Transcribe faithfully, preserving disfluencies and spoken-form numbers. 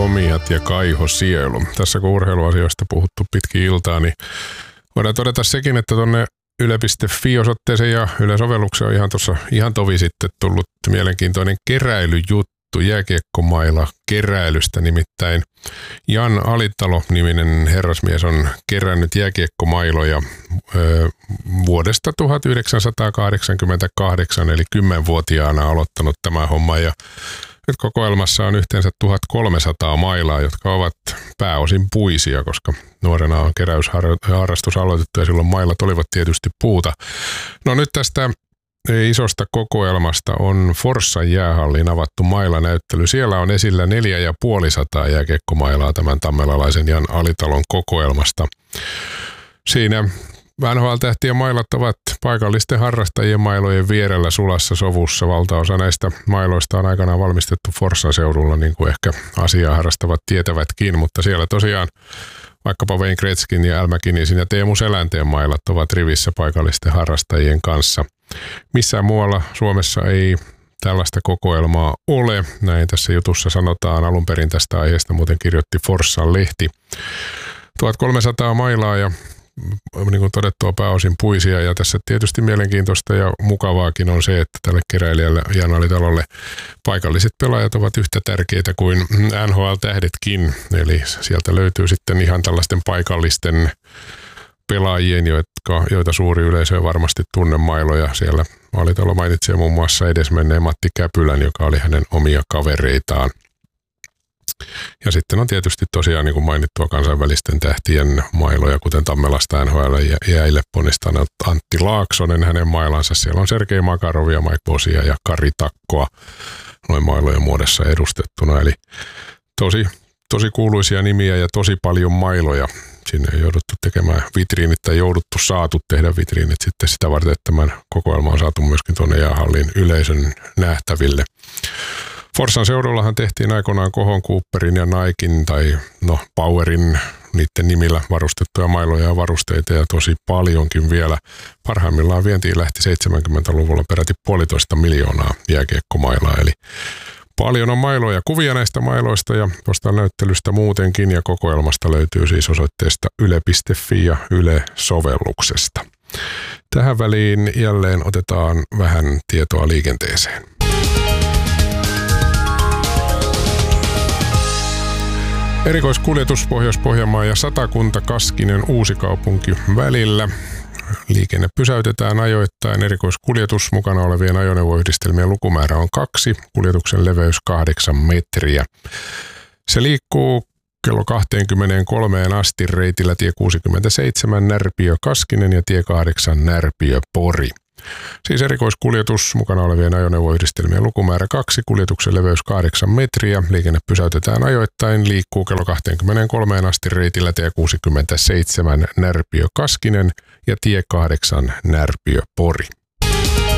Komiat ja Kaiho Sielu. Tässä kun urheiluasioista puhuttu pitkin iltaa, niin voidaan todeta sekin, että tuonne yle piste fi-osoitteeseen ja Yle-sovellukseen on ihan tuossa ihan tovi sitten tullut mielenkiintoinen keräilyjuttu jääkiekkomailla keräilystä. Nimittäin Jan Alitalo-niminen herrasmies on kerännyt jääkiekkomailoja ö, vuodesta tuhatyhdeksänsataakahdeksankymmentäkahdeksan, eli kymmenvuotiaana aloittanut tämä homma. Ja nyt kokoelmassa on yhteensä tuhatkolmesataa mailaa, jotka ovat pääosin puisia, koska nuorena on keräysharrastus aloitettu ja silloin mailat olivat tietysti puuta. No nyt tästä isosta kokoelmasta on Forssan jäähalliin avattu mailanäyttely. Siellä on esillä neljä ja puolisataa jääkiekkomailaa tämän tammelalaisen Jan Alitalon kokoelmasta. Siinä N H L-tähtien mailat ovat paikallisten harrastajien mailojen vierellä sulassa sovussa. Valtaosa näistä mailoista on aikanaan valmistettu Forssan seudulla, niin kuin ehkä asiaa harrastavat tietävätkin, mutta siellä tosiaan vaikkapa Wayne Gretzkin ja Al MacInnesin ja Teemu Selänteen mailat ovat rivissä paikallisten harrastajien kanssa. Missään muualla Suomessa ei tällaista kokoelmaa ole. Näin tässä jutussa sanotaan. Alun perin tästä aiheesta muuten kirjoitti Forssan lehti. tuhatkolmesataa mailaa ja niin kuin todettua pääosin puisia, ja tässä tietysti mielenkiintoista ja mukavaakin on se, että tälle keräilijälle Jan Alitalolle paikalliset pelaajat ovat yhtä tärkeitä kuin N H L-tähdetkin, eli sieltä löytyy sitten ihan tällaisten paikallisten pelaajien, jotka, joita suuri yleisö varmasti tunne mailoja. Siellä Alitalo mainitsee muun muassa edesmenneen Matti Käpylän, joka oli hänen omia kavereitaan. Ja sitten on tietysti tosiaan niin kuin mainittua kansainvälisten tähtien mailoja, kuten Tammelasta N H L jäille ponnistanut Antti Laaksonen, hänen mailansa. Siellä on Sergei Makarovia, Mike Bosia ja Kari Takkoa noin mailojen muodossa edustettuna. Eli tosi, tosi kuuluisia nimiä ja tosi paljon mailoja. Sinne ei jouduttu tekemään vitriinit tai jouduttu saatu tehdä vitriinit sitten sitä varten, että tämän kokoelma on saatu myöskin tuonne jäähallin yleisön nähtäville. Forssan seudullahan tehtiin aikoinaan Kohon, Cooperin ja Nikein tai no Powerin niiden nimillä varustettuja mailoja ja varusteita ja tosi paljonkin vielä. Parhaimmillaan vientiin lähti seitsemänkymmentäluvulla peräti puolitoista miljoonaa jääkiekkomailaa, eli paljon on mailoja. Kuvia näistä mailoista ja tuosta näyttelystä muutenkin ja kokoelmasta löytyy siis osoitteesta yle piste fi ja Yle-sovelluksesta. Tähän väliin jälleen otetaan vähän tietoa liikenteeseen. Erikoiskuljetus Pohjois-Pohjanmaa ja Satakunta Kaskinen Uusikaupunki välillä. Liikenne pysäytetään ajoittain. Erikoiskuljetus mukana olevien ajoneuvoyhdistelmien lukumäärä on kaksi. Kuljetuksen leveys kahdeksan metriä. Se liikkuu kello kaksikymmentäkolme asti reitillä tie kuusikymmentäseitsemän Närpiö Kaskinen ja tie kahdeksan Närpiö Pori. Siis erikoiskuljetus mukana olevien ajoneuvoyhdistelmien lukumäärä kaksi, kuljetuksen leveys kahdeksan metriä, liikenne pysäytetään ajoittain, liikkuu kello kaksikymmentäkolme asti reitillä tie kuusikymmentäseitsemän Närpiö Kaskinen ja tie kahdeksan Närpiö Pori.